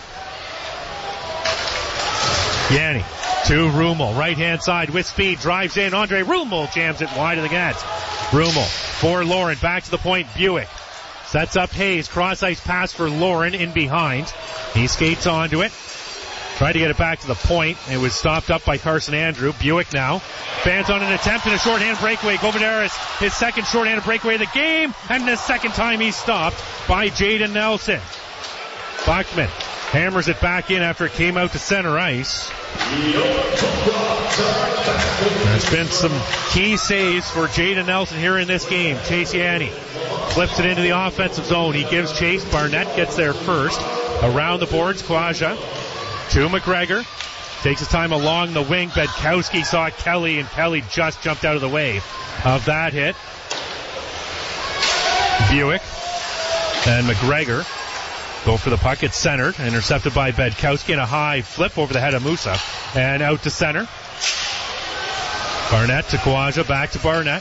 S7: Yanni to Rummel. Right hand side with speed. Drives in. Andre Rummel jams it wide of the net. Rummel for Lauren. Back to the point. Buick sets up Hayes. Cross ice pass for Lauren in behind. He skates onto it. Tried to get it back to the point. It was stopped up by Carson Andrew. Buick now fans on an attempt and a shorthand breakaway. Govidaris, his 2nd shorthand breakaway of the game, and the 2nd time he's stopped by Jaden Nelson. Buckman hammers it back in after it came out to center ice. There's been some key saves for Jaden Nelson here in this game. Chase Yanni flips it into the offensive zone. He gives chase. Barnett gets there first. Around the boards, Kwaja to McGregor. Takes his time along the wing. Bedkowski saw Kelly, and Kelly just jumped out of the way of that hit. Buick and McGregor go for the puck. It's centered, intercepted by Bedkowski, and a high flip over the head of Musa, and out to center. Barnett to Kawaja, back to Barnett.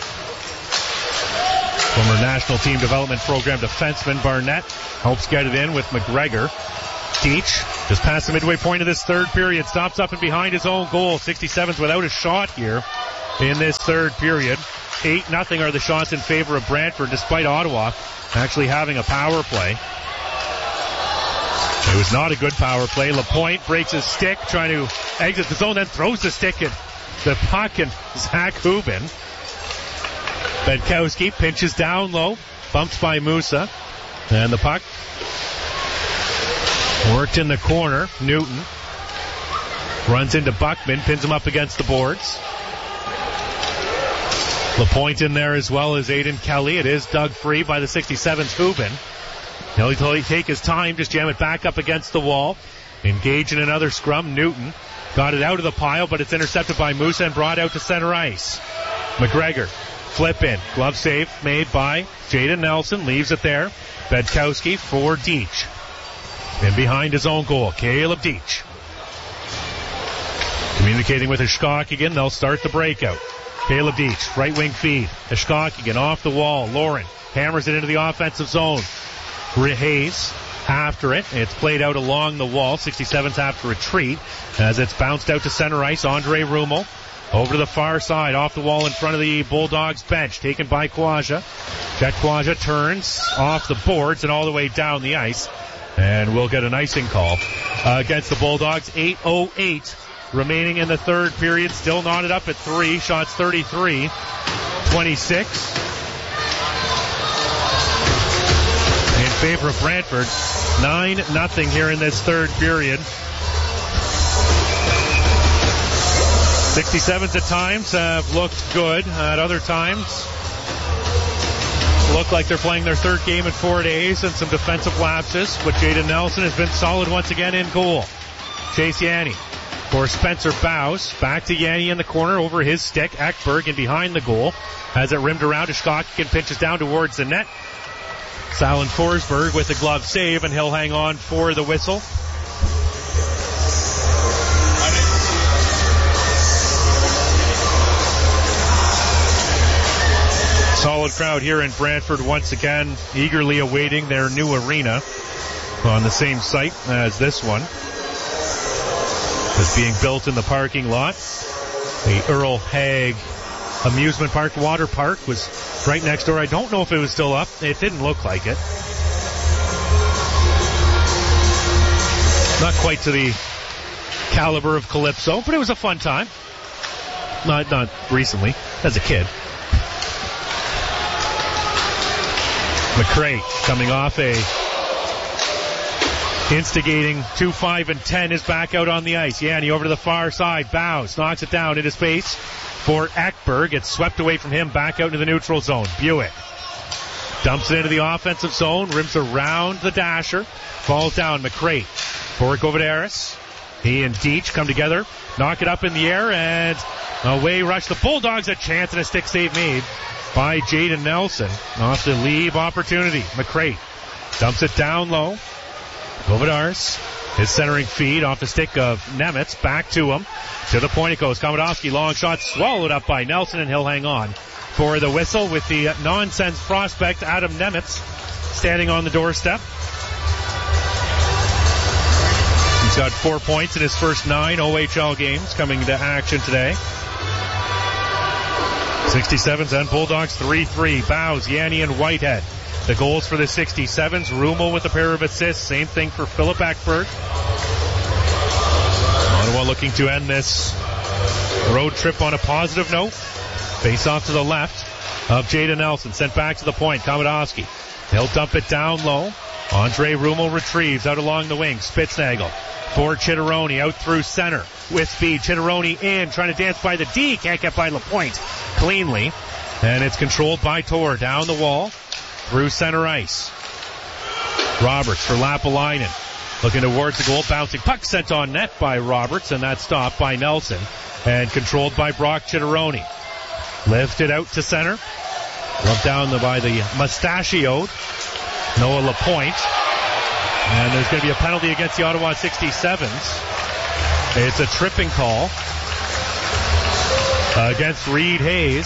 S7: Former National Team Development Program defenseman Barnett helps get it in with McGregor. Deitch just past the midway point of this third period, stops up and behind his own goal. 67's without a shot here in this third period. 8-0 are the shots in favor of Brantford, despite Ottawa actually having a power play. It was not a good power play. Lapointe breaks his stick, trying to exit the zone, then throws the stick at the puck and Zach Hubin. Bedkowski pinches down low, bumps by Musa, and the puck worked in the corner. Newton runs into Buckman, pins him up against the boards. Lapointe in there as well as Aiden Kelly. It is dug free by the 67's Hubin. He'll take his time, just jam it back up against the wall. Engage in another scrum. Newton got it out of the pile, but it's intercepted by Musa and brought out to center ice. McGregor, flip in. Glove save made by Jaden Nelson. Leaves it there. Bedkowski for Deitch. And behind his own goal, Caleb Deitch. Communicating with Ishkok they'll start the breakout. Caleb Deitch, right wing feed. Ishkok off the wall. Lauren hammers it into the offensive zone. Hayes after it. It's played out along the wall. 67's have to retreat as it's bounced out to center ice. Andre Rummel over to the far side, off the wall in front of the Bulldogs bench, taken by Kawaja. Jet Kawaja turns off the boards and all the way down the ice. And we'll get an icing call against the Bulldogs. 8:08 remaining in the third period. Still knotted up at 3. Shots 33-26. In favor of Brantford. 9-0 here in this third period. 67s at times have looked good. At other times look like they're playing their third game in 4 days and some defensive lapses. But Jaden Nelson has been solid once again in goal. Chase Yanni for Spencer Bowes. Back to Yanni in the corner over his stick. Ekberg in behind the goal. Has it rimmed around. Ishkok pinches down towards the net. Salen Forsberg with the glove save, and he'll hang on for the whistle. Solid crowd here in Brantford once again, eagerly awaiting their new arena on the same site as this one. It's being built in the parking lot. The Earl Haig Amusement Park, Water Park, was right next door. I don't know if it was still up. It didn't look like it. Not quite to the caliber of Calypso, but it was a fun time. Not recently, as a kid. McCray coming off a instigating 2, 5, and 10 is back out on the ice. Yanni over to the far side. Bowes knocks it down into space for Ekberg. It's swept away from him back out into the neutral zone. Buick dumps it into the offensive zone. Rims around the dasher. Falls down. McCray for Govidaris. He and Deitch come together. Knock it up in the air and away rush the Bulldogs. A chance and a stick save made by Jaden Nelson off the leave opportunity. McCray dumps it down low. Govidaris, his centering feed off the stick of Nemitz. Back to him. To the point it goes. Komodowski, long shot swallowed up by Nelson, and he'll hang on for the whistle with the nonsense prospect Adam Nemitz standing on the doorstep. He's got 4 points in his first 9 OHL games coming to action today. 67s and Bulldogs 3-3. Bowes, Yanni, and Whitehead. The goals for the 67s. Rummel with a pair of assists. Same thing for Philip Ekberg. Ottawa looking to end this road trip on a positive note. Face off to the left of Jaden Nelson. Sent back to the point. Komodowski. He'll dump it down low. Andre Rummel retrieves out along the wing. Spitznagel for Chitteroni out through center with speed. Chitteroni in, trying to dance by the D. Can't get by LaPointe cleanly. And it's controlled by Tor down the wall through center ice. Roberts for Lapalainen. Looking towards the goal. Bouncing puck sent on net by Roberts, and that's stopped by Nelson. And controlled by Brock Chitteroni. Lifted out to center. Rubbed down by the mustachioed Noah LaPointe. And there's going to be a penalty against the Ottawa 67s. It's a tripping call against Reed Hayes.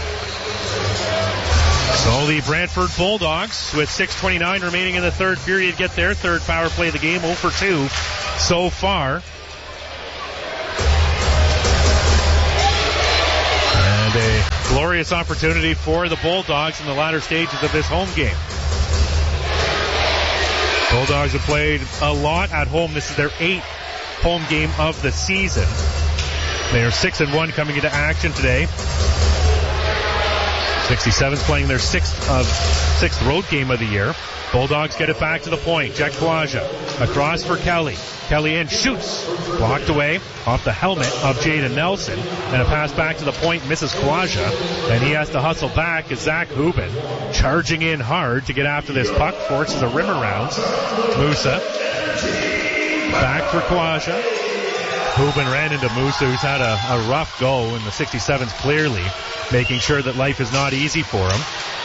S7: So the Brantford Bulldogs, with 6:29 remaining in the third period, get their third power play of the game, 0 for 2 so far. And a glorious opportunity for the Bulldogs in the latter stages of this home game. Bulldogs have played a lot at home. This is their 8th home game of the season. They are 6-1 coming into action today. 67s playing their sixth road game of the year. Bulldogs get it back to the point. Jack Kwaja across for Kelly. Kelly in, shoots. Blocked away off the helmet of Jaden Nelson. And a pass back to the point, misses Kwaja. And he has to hustle back as Zach Hubin, charging in hard to get after this puck, forces a rim around. Musa back for Kwaja. Hubin ran into Musa, who's had a rough go, and the 67s clearly making sure that life is not easy for him.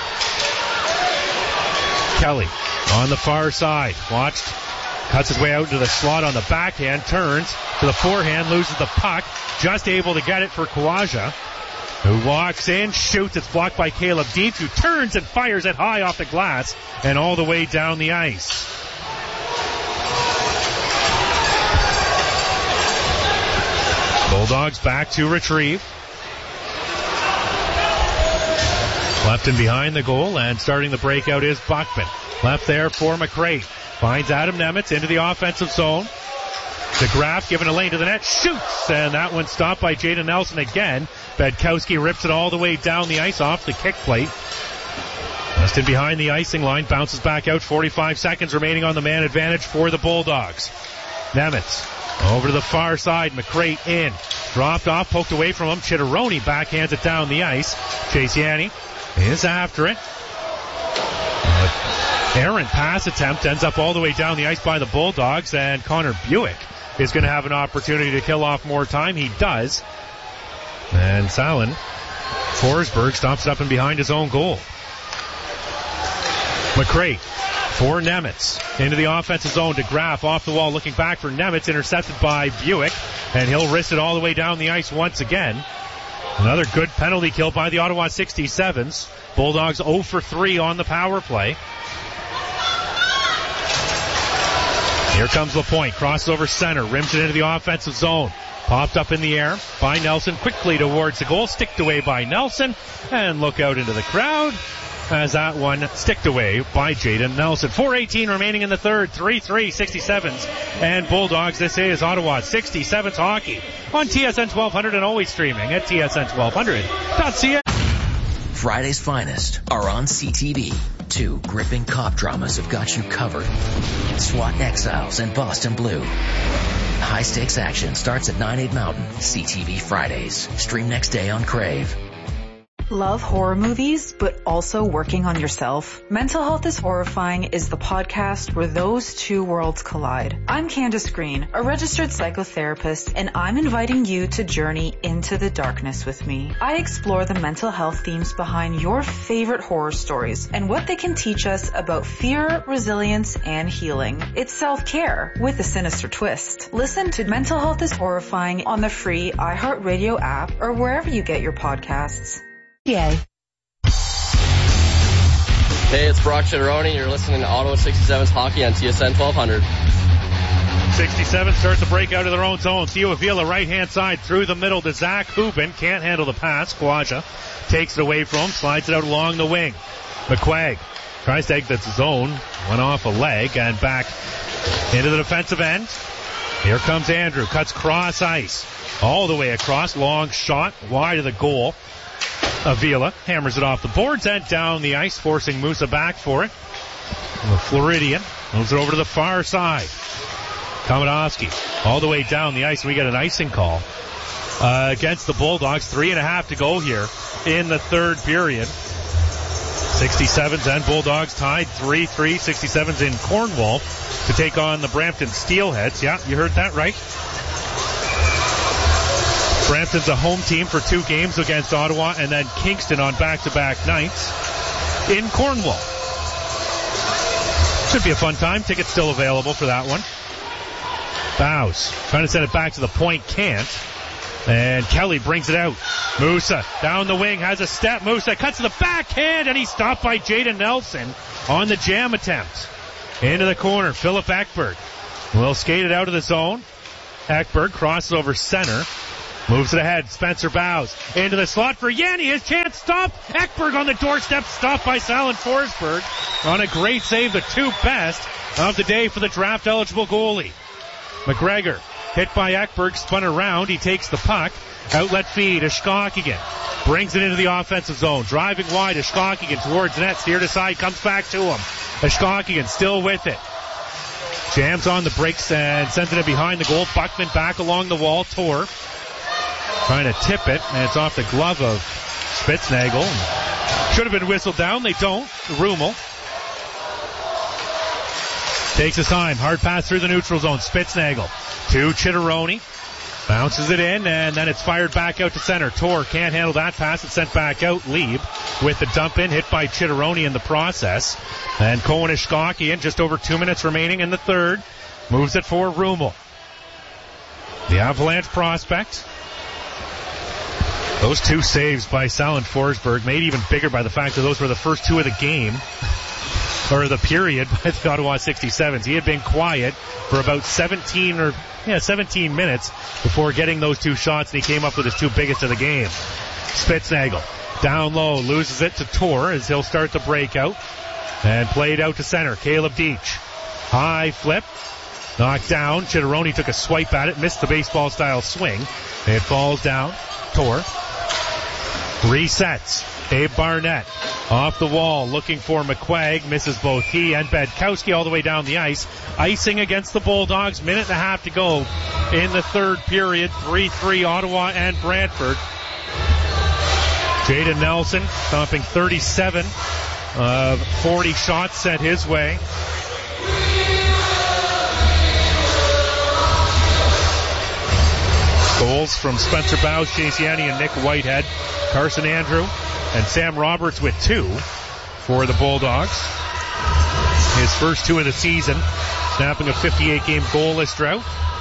S7: Kelly on the far side. Watched. Cuts his way out into the slot on the backhand. Turns to the forehand. Loses the puck. Just able to get it for Kwaja, who walks in. Shoots. It's blocked by Caleb Dietz, who turns and fires it high off the glass and all the way down the ice. Bulldogs back to retrieve. Left and behind the goal, and starting the breakout is Buckman. Left there for McCray. Finds Adam Nemitz into the offensive zone. DeGraff giving a lane to the net. Shoots! And that one stopped by Jaden Nelson again. Bedkowski rips it all the way down the ice off the kick plate. Just in behind the icing line. Bounces back out. 45 seconds remaining on the man advantage for the Bulldogs. Nemitz over to the far side. McCray in. Dropped off. Poked away from him. Chitteroni backhands it down the ice. Chase Yanni is after it. Errant pass attempt ends up all the way down the ice by the Bulldogs, and Connor Buick is going to have an opportunity to kill off more time. He does. And Salin Forsberg stops it up and behind his own goal. McCray for Nemitz into the offensive zone. DeGraff off the wall looking back for Nemitz, intercepted by Buick, and he'll wrist it all the way down the ice once again. Another good penalty kill by the Ottawa 67s. Bulldogs 0 for 3 on the power play. Here comes LaPointe. Crosses over center. Rims it into the offensive zone. Popped up in the air by Nelson. Quickly towards the goal. Sticked away by Nelson. And look out into the crowd as that one sticked away by Jaden Nelson. 4:18 remaining in the third. 3-3 67s and Bulldogs. This is Ottawa 67s hockey on TSN 1200 and always streaming at tsn1200.ca.
S19: Friday's finest are on CTV. 2 gripping cop dramas have got you covered. SWAT Exiles and Boston Blue. High-stakes action starts at 9/8 Mountain. CTV Fridays. Stream next day on Crave.
S20: Love horror movies, but also working on yourself? Mental Health is Horrifying is the podcast where those two worlds collide. I'm Candace Green, a registered psychotherapist, and I'm inviting you to journey into the darkness with me. I explore the mental health themes behind your favorite horror stories and what they can teach us about fear, resilience, and healing. It's self-care with a sinister twist. Listen to Mental Health is Horrifying on the free iHeartRadio app or wherever you get your podcasts. Yay.
S21: Hey, it's Brock Chitteroni. You're listening to Ottawa 67's hockey on TSN 1200.
S7: 67 starts to break out of their own zone. Theo Avila right-hand side through the middle to Zach Hubin. Can't handle the pass. Kwaja takes it away from him, slides it out along the wing. McQuaig tries to exit the zone. Went off a leg and back into the defensive end. Here comes Andrew. Cuts cross ice. All the way across. Long shot wide of the goal. Avila hammers it off the boards and down the ice, forcing Musa back for it. The Floridian moves it over to the far side. Komodowski all the way down the ice. We get an icing call against the Bulldogs. 3.5 to go here in the third period. 67s and Bulldogs tied 3-3. 67s in Cornwall to take on the Brampton Steelheads. Yeah, you heard that right. Brampton's a home team for 2 games against Ottawa and then Kingston on back-to-back nights in Cornwall. Should be a fun time. Tickets still available for that one. Bows trying to send it back to the point, can't. And Kelly brings it out. Musa down the wing, has a step. Musa cuts to the backhand, and he's stopped by Jaden Nelson on the jam attempt. Into the corner, Philip Ekberg will skate it out of the zone. Ekberg crosses over center. Moves it ahead. Spencer Bows into the slot for Yanni. His chance stopped. Ekberg on the doorstep, stopped by Salen Forsberg on a great save, the two best of the day for the draft-eligible goalie. McGregor hit by Ekberg, spun around. He takes the puck. Outlet feed, Ashkokigan brings it into the offensive zone. Driving wide, Ashkokigan towards net. Steered aside, comes back to him. Ashkokigan still with it. Jams on the brakes and sends it behind the goal. Buckman back along the wall. Tor trying to tip it, and it's off the glove of Spitznagel. Should have been whistled down. They don't. Rummel takes his time. Hard pass through the neutral zone. Spitznagel to Chitteroni. Bounces it in, and then it's fired back out to center. Tor can't handle that pass. It's sent back out. Lieb with the dump in, hit by Chitteroni in the process. And Cohen Ishkokian, just over 2 minutes remaining in the third, moves it for Rummel. The Avalanche prospect. Those two saves by Salen Forsberg, made even bigger by the fact that those were the first two of the game, or the period, by the Ottawa 67s. He had been quiet for about 17 minutes before getting those two shots, and he came up with his two biggest of the game. Spitznagel down low, loses it to Tor as he'll start the breakout, and played out to center. Caleb Deitch, high flip, knocked down. Chitteroni took a swipe at it, missed the baseball-style swing. It falls down. Tor resets. Abe Barnett off the wall, looking for McQuaig, misses both he and Bedkowski all the way down the ice. Icing against the Bulldogs, minute and a half to go in the third period. 3-3 Ottawa and Brantford. Jaden Nelson stopping 37 of 40 shots sent his way. Goals from Spencer Bows, Chase Yanni, and Nick Whitehead. Carson Andrew and Sam Roberts with 2 for the Bulldogs. His first 2 of the season, snapping a 58-game goalless drought.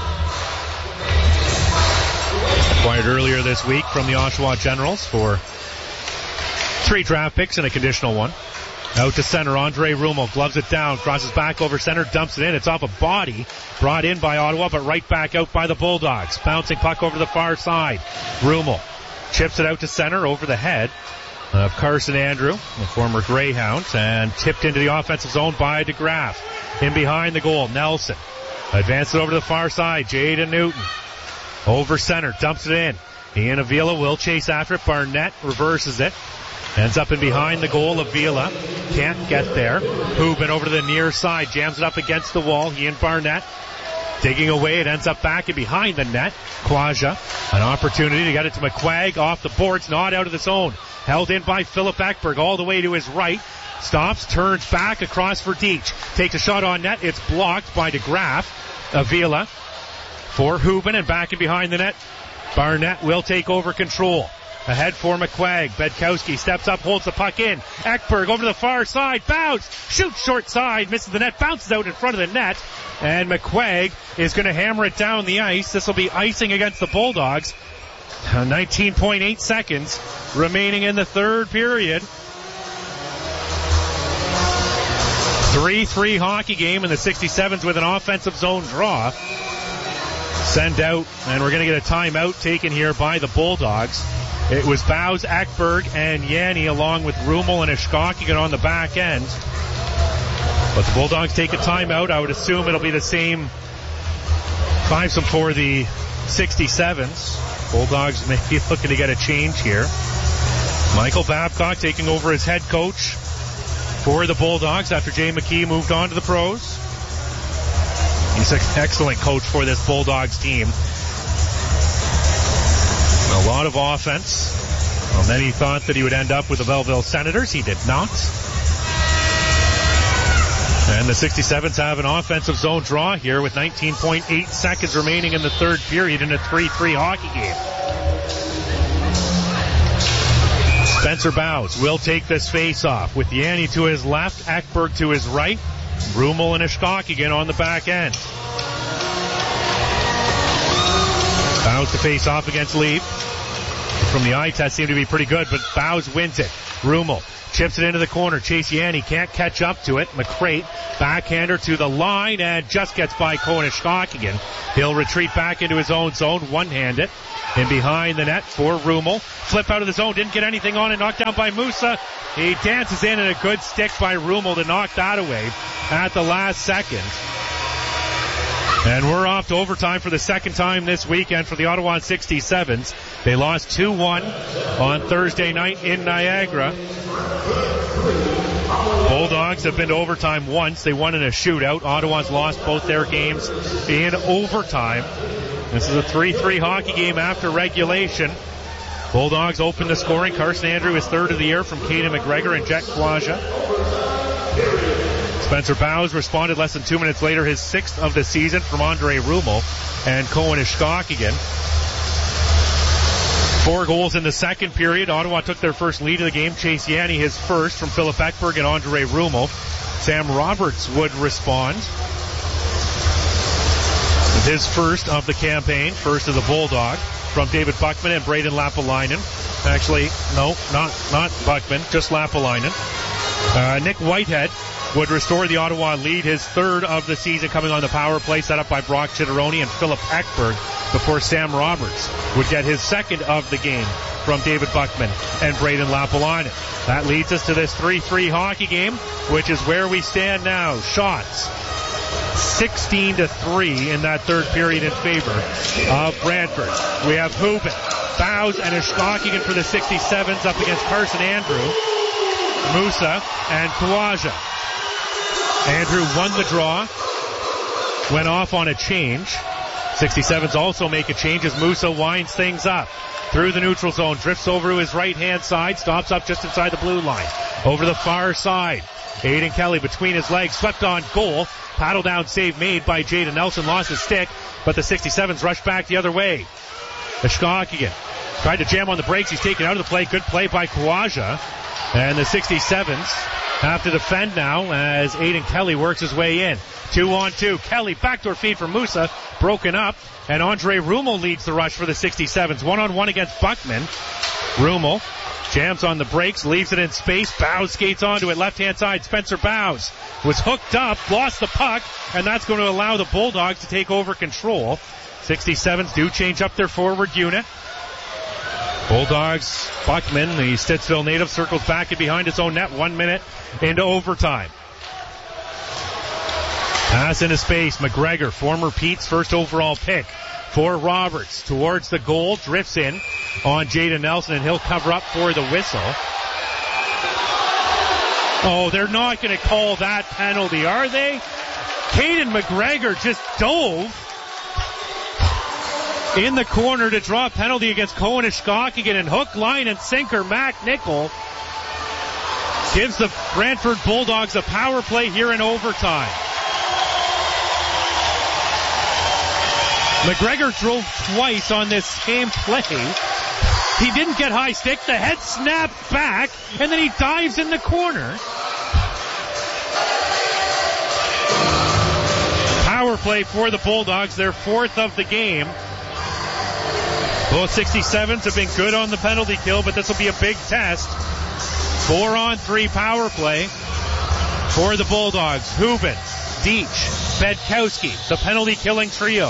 S7: Acquired earlier this week from the Oshawa Generals for 3 draft picks and a conditional one. Out to center, Andre Rummel gloves it down, crosses back over center, dumps it in. It's off a body, brought in by Ottawa, but right back out by the Bulldogs. Bouncing puck over to the far side. Rummel chips it out to center, over the head of Carson Andrew, the former Greyhound, and tipped into the offensive zone by DeGraff. In behind the goal, Nelson advances it over to the far side. Jaden Newton over center, dumps it in. Ian Avila will chase after it. Barnett reverses it. Ends up in behind the goal. Avila can't get there. Hubin over to the near side, jams it up against the wall. He and Barnett digging away. It ends up back and behind the net. Quaja, an opportunity to get it to McQuaig off the boards, not out of the zone. Held in by Philip Ekberg all the way to his right. Stops, turns back across for Deitch. Takes a shot on net. It's blocked by DeGraff. Avila for Hubin, and back and behind the net. Barnett will take over control. Ahead for McQuaig. Bedkowski steps up, holds the puck in. Ekberg over to the far side. Bounce. Shoots short side. Misses the net. Bounces out in front of the net. And McQuaig is going to hammer it down the ice. This will be icing against the Bulldogs. 19.8 seconds remaining in the third period. 3-3 hockey game in the 67s with an offensive zone draw. Send out, and we're going to get a timeout taken here by the Bulldogs. It was Bows, Ekberg, and Yanni along with Rummel and Ishkokian on the back end. But the Bulldogs take a timeout. I would assume it'll be the same fivesome for the 67s. Bulldogs may be looking to get a change here. Michael Babcock taking over as head coach for the Bulldogs after Jay McKee moved on to the pros. He's an excellent coach for this Bulldogs team. A lot of offense. Well, many thought that he would end up with the Belleville Senators. He did not. And the 67s have an offensive zone draw here with 19.8 seconds remaining in the third period in a 3-3 hockey game. Spencer Bows will take this face-off with Yanni to his left, Ekberg to his right. Rummel and Ishkok on the back end. Bows to face off against Leaf. From the eye test seemed to be pretty good, but Bows wins it. Rummel chips it into the corner. Chase Yanni can't catch up to it. McCrate, backhander to the line, and just gets by Cohen Ishkok. He'll retreat back into his own zone, one-handed. In behind the net for Rummel. Flip out of the zone, didn't get anything on it, knocked down by Musa. He dances in, and a good stick by Rummel to knock that away at the last second. And we're off to overtime for the second time this weekend for the Ottawa 67s. They lost 2-1 on Thursday night in Niagara. Bulldogs have been to overtime once. They won in a shootout. Ottawa's lost both their games in overtime. This is a 3-3 hockey game after regulation. Bulldogs open the scoring. Carson Andrew is third of the year from Caden McGregor and Jet Kwaja. Spencer Bows responded less than 2 minutes later, his sixth of the season from Andre Rummel and Cohen Ishkok. 4 goals in the second period. Ottawa took their first lead of the game. Chase Yanni his first from Philip Ekberg and Andre Rummel. Sam Roberts would respond. His first of the campaign, first of the Bulldog, from David Buckman and Braden Lapalainen. Actually, no, not Buckman, just Lapalainen. Nick Whitehead would restore the Ottawa lead, his third of the season, coming on the power play set up by Brock Chitteroni and Philip Ekberg, before Sam Roberts would get his second of the game from David Buckman and Braden Lapalainen. That leads us to this 3-3 hockey game, which is where we stand now. Shots 16-3 in that third period in favor of Brantford. We have Hubin, Bows, and Ishkok for the 67s up against Carson Andrew, Musa, and Kwaja. Andrew won the draw, went off on a change. 67s also make a change as Musa winds things up through the neutral zone, drifts over to his right-hand side, stops up just inside the blue line. Over the far side, Aiden Kelly between his legs, swept on goal. Paddle down save made by Jaden Nelson, lost his stick, but the 67s rushed back the other way. Ishkok tried to jam on the brakes. He's taken out of the play. Good play by Kwaja. And the 67s have to defend now as Aiden Kelly works his way in. 2-on-2. Kelly, backdoor feed for Musa, broken up. And Andre Rummel leads the rush for the 67s. 1-on-1 against Buckman. Rummel jams on the brakes, leaves it in space. Bows skates onto it, left-hand side. Spencer Bows was hooked up, lost the puck, and that's going to allow the Bulldogs to take over control. 67s do change up their forward unit. Bulldogs, Buckman, the Stittsville native, circles back and behind his own net. 1 minute into overtime. Pass into space. McGregor, former Pete's first overall pick for Roberts. Towards the goal, drifts in on Jaden Nelson, and he'll cover up for the whistle. Oh, they're not going to call that penalty, are they? Caden McGregor just dove in the corner to draw a penalty against Cohen Ishkok and hook, line, and sinker. Mac Nickel gives the Brantford Bulldogs a power play here in overtime. McGregor drove twice on this same play. He didn't get high stick. The head snapped back, and then he dives in the corner. Power play for the Bulldogs, their fourth of the game. Both 67s have been good on the penalty kill, but this will be a big test. 4-on-3 power play for the Bulldogs. Hubin, Deach, Bedkowski, the penalty killing trio.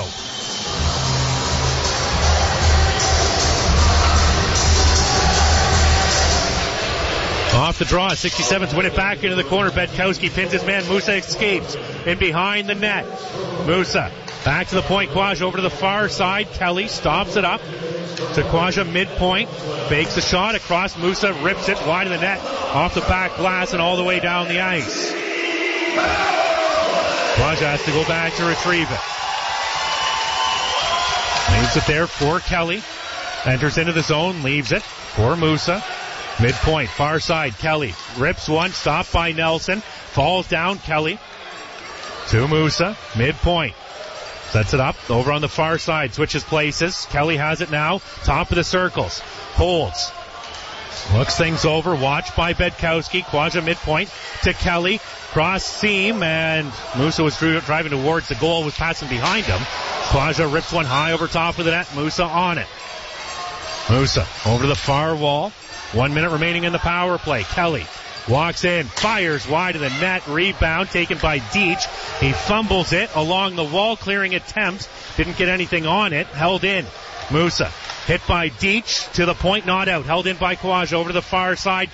S7: Off the draw, 67s win it back into the corner. Bedkowski pins his man. Musa escapes in behind the net. Musa back to the point. Kwaja over to the far side. Kelly stops it up to Kwaja midpoint. Fakes the shot across. Musa rips it wide of the net. Off the back glass and all the way down the ice. Kwaja has to go back to retrieve it. Leaves it there for Kelly. Enters into the zone. Leaves it for Musa. Midpoint, far side, Kelly rips one, stopped by Nelson, falls down, Kelly to Musa, midpoint, sets it up, over on the far side, switches places, Kelly has it now, top of the circles, holds, Looks things over. Watched by Bedkowski. Quadra midpoint to Kelly. Cross seam, and Musa was driving towards the goal, was passing behind him. Quadra rips one high over top of the net. Musa on it. Musa over to the far wall. 1 minute remaining in the power play. Kelly walks in, fires wide of the net. Rebound taken by Deach. He fumbles it along the wall, clearing attempts. Didn't get anything on it. Held in. Musa hit by Deach to the point, not out. Held in by Quadra over to the far side.